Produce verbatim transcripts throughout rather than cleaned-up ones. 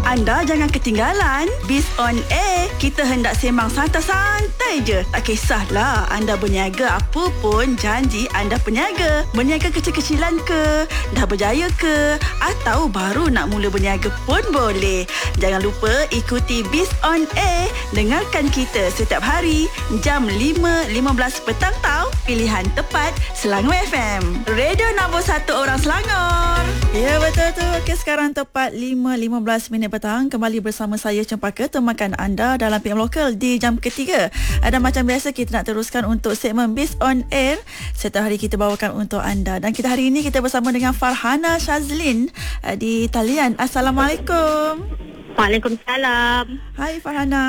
Anda jangan ketinggalan Biz on Air. Kita hendak sembang santai-santai je. Tak kisahlah anda berniaga apa pun, janji anda peniaga. Berniaga kecil-kecilan ke, dah berjaya ke, atau baru nak mula berniaga pun boleh. Jangan lupa ikuti Biz on Air. Dengarkan kita setiap hari jam lima lima belas petang tau. Pilihan tepat Selangor F M. Radio nombor satu orang Selangor. Ya, betul tu. Okey, sekarang tepat lima lima belas minit petang. Kembali bersama saya Cempaka, temakan anda dalam P M Lokal di jam ketiga. Ada macam biasa kita nak teruskan untuk segmen Biz on Air. Setiap hari kita bawakan untuk anda. Dan kita hari ini kita bersama dengan Farhana Shazlin uh, di talian. Assalamualaikum. Waalaikumsalam. Hai Farhana.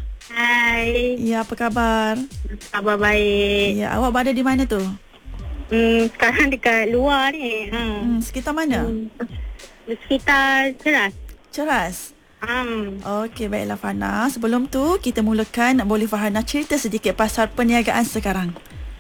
Hai. Ya, apa khabar? Khabar baik. Ya, awak berada di mana tu? Hmm, sekarang dekat luar ni. Ha. Hmm, sekitar mana? Hmm. Sekitar Ceras. Ceras. Hmm. Okey, baiklah Farhana. Sebelum tu kita mulakan, boleh Farhana cerita sedikit pasal perniagaan sekarang?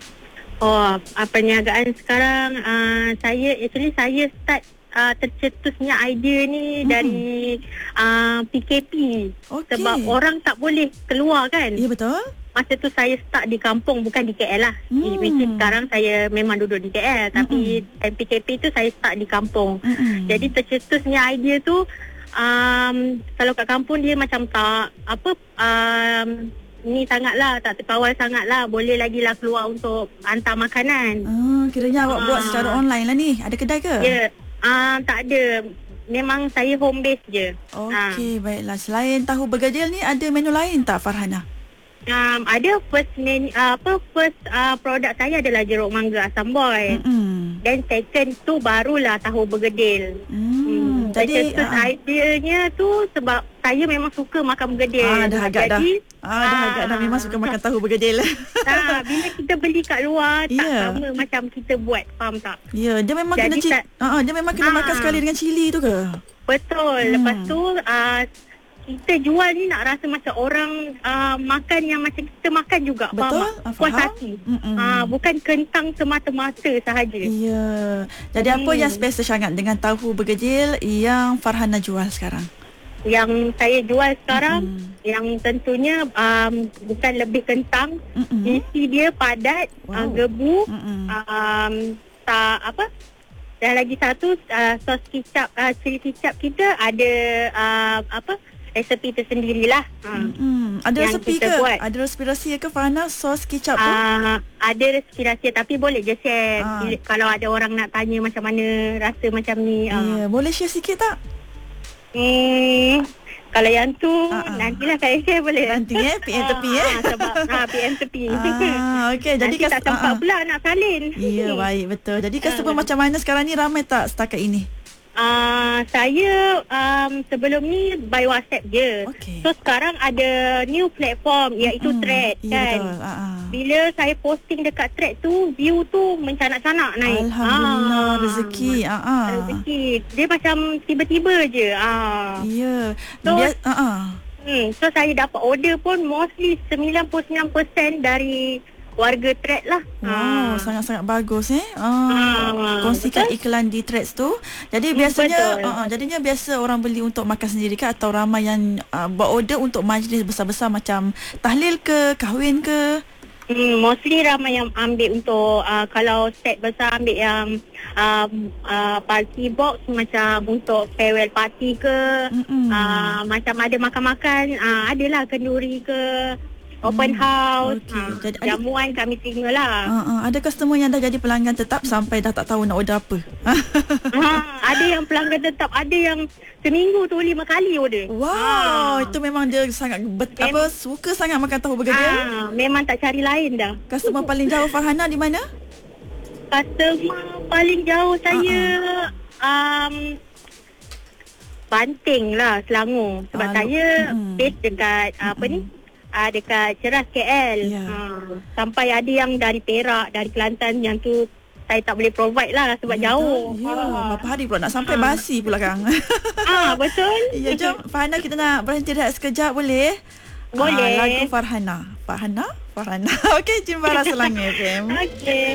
Oh, uh, perniagaan sekarang uh, saya actually saya start uh, tercetusnya idea ni hmm. dari uh, P K P. Okay. Sebab orang tak boleh keluar kan? Ya, betul. Masa tu saya start di kampung, bukan di K L lah. Hmm. Which is sekarang saya memang duduk di K L. Hmm. Tapi P K P tu saya start di kampung. Hmm. Jadi tercetusnya idea tu, um, kalau kat kampung dia macam tak, apa, um, ni sangatlah, tak terkawal sangatlah. Boleh lagi lah keluar untuk hantar makanan. Ah, kiranya awak uh, buat secara online lah ni. Ada kedai ke? Ya, yeah. uh, tak ada. Memang saya home base je. Okey, uh. baiklah. Selain tahu bergedil ni, ada menu lain tak Farhana? Um, ada first menu, uh, apa first uh, produk saya adalah jeruk mangga asam boy. Mm-hmm. Dan second tu barulah tahu bergedil. Mm. Hmm. Jadi uh, ideanya tu sebab saya memang suka makan bergedil. Ah, dah agak dah. Ah, dah agak dah memang suka makan tahu bergedil. Ah, bila kita beli kat luar tak yeah. sama macam kita buat, faham tak? Ya, yeah, dia memang Jadi kena ci- ah, dia memang kena ah, makan sekali dengan cili tu ke? Betul. Hmm. Lepas tu uh, kita jual ni nak rasa macam orang uh, makan yang macam kita makan juga. Betul. Faham? Puas hati. Uh, bukan kentang semata-mata sahaja. Ya. Jadi hmm. apa yang special sangat dengan tahu bergedil yang Farhana jual sekarang? Yang saya jual sekarang, mm-hmm. yang tentunya um, bukan lebih kentang. Mm-hmm. Isi dia padat, wow. uh, gebu, mm-hmm. um, tak apa. Dan lagi satu uh, sos kicap, uh, cili kicap kita ada uh, apa? Resepi tersendirilah. Hmm. Ada resepi ke? Buat. Ada resepi rahsia ke Farhana sos kicap tu? Uh, ada resepi rahsia tapi boleh je share. Ah. Kalau ada orang nak tanya macam mana rasa macam ni. Ya, uh. boleh share sikit tak? Hmm, kalau yang tu uh-uh. nantilah saya share boleh. Nanti eh P M tepi eh. Sebab ha, P M tepi. Ah, okey, jadi kas- tak sempat uh-uh. pula nak salin. Ya, baik, betul. Jadi customer uh. macam mana sekarang ni, ramai tak setakat ini? Uh, saya um, sebelum ni by WhatsApp je. Okay. So sekarang ada new platform iaitu mm, Thread kan. Ya, uh-uh. Bila saya posting dekat Thread tu, view tu mencanak-canak naik. Alhamdulillah, ah. rezeki. Uh-uh. Rezeki. Dia macam tiba-tiba je. Ah. Ya. So, Dia, uh-uh. hmm, so saya dapat order pun mostly sembilan puluh sembilan peratus dari warga Thread lah. Wow, ha. sangat-sangat bagus eh. Ah, ha, kongsikan betul? Iklan di Threads tu. Jadi biasanya uh, jadinya biasa orang beli untuk makan sendiri ke, atau ramai yang uh, buat order untuk majlis besar-besar macam tahlil ke, kahwin ke? Hmm, mostly ramai yang ambil untuk uh, kalau set besar ambil yang uh, uh, party box macam untuk farewell party ke, uh, macam ada makan-makan, uh, adalah kenduri ke, open house, okay. ha, Jadi, jamuan ada, kami terima lah. Uh, uh, ada customer yang dah jadi pelanggan tetap sampai dah tak tahu nak order apa? ha, ada yang pelanggan tetap, ada yang seminggu tu lima kali order. Wow, ha. Itu memang dia sangat bet, Mem- apa suka sangat makan tahu bergedil. Ha, memang tak cari lain dah. Customer paling jauh Farhana di mana? Customer paling jauh saya uh-uh. um, Banting lah, Selangor. Sebab Aduh. saya hmm. base dekat hmm. apa ni? Uh, dekat Ceras K L. Yeah. Uh, sampai ada yang dari Perak, dari Kelantan, yang tu saya tak boleh provide lah sebab yeah, jauh. Ya, yeah. uh. berapa hari pula nak sampai uh. basi pula kan. Ah, betul. Ya, jom Farhana kita nak berhenti rehat sekejap boleh? Boleh. Uh, lagu Farhana. Farhana? Farhana. Okey, Cimbaran Selangor F M. Okey.